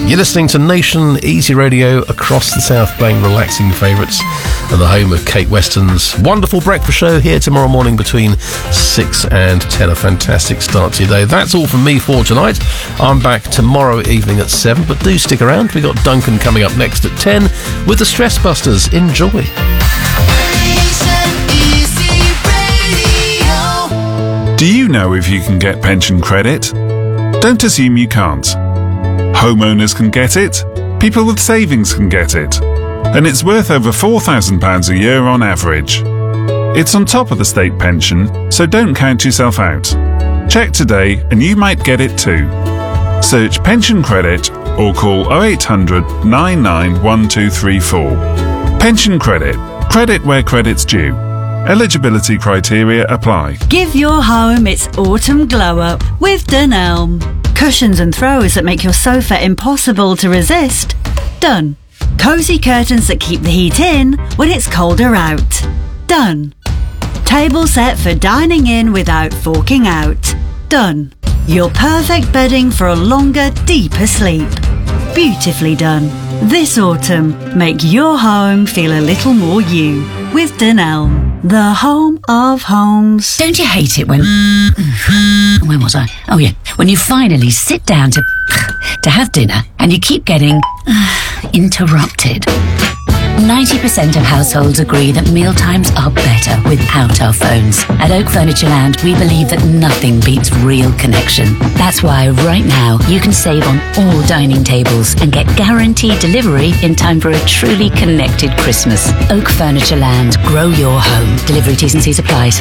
You're listening to Nation Easy Radio across the South, playing relaxing favourites and the home of Kate Weston's wonderful breakfast show here tomorrow morning between 6 and 10. A fantastic start to your day. That's all from me for tonight. I'm back tomorrow evening at 7, but do stick around. We've got Duncan coming up next at 10 with the Stress Busters. Enjoy. Do you know if you can get pension credit? Don't assume you can't. Homeowners can get it, people with savings can get it, and it's worth over £4,000 a year on average. It's on top of the state pension, so don't count yourself out. Check today and you might get it too. Search pension credit or call 0800 99 1234. Pension credit. Credit where credit's due. Eligibility criteria apply. Give your home its autumn glow up with Dunelm. Cushions and throws that make your sofa impossible to resist. Done. Cosy curtains that keep the heat in when it's colder out. Done. Table set for dining in without forking out. Done. Your perfect bedding for a longer, deeper sleep. Beautifully done. This autumn, make your home feel a little more you with Dunelm, the home of homes. Don't you hate it when... Where was I? Oh, yeah. When you finally sit down to have dinner and you keep getting interrupted. 90% of households agree that mealtimes are better without our phones. At Oak Furniture Land, we believe that nothing beats real connection. That's why right now you can save on all dining tables and get guaranteed delivery in time for a truly connected Christmas. Oak Furniture Land, grow your home. Delivery T's and C's apply.